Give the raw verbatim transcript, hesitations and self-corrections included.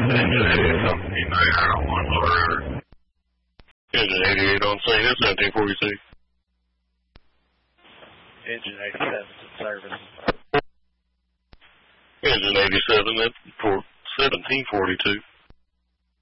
Engine eighty-eight on scene, it's seventeen forty-two. Engine eighty-seven's in service. Engine eighty-seven, that's for seventeen forty-two.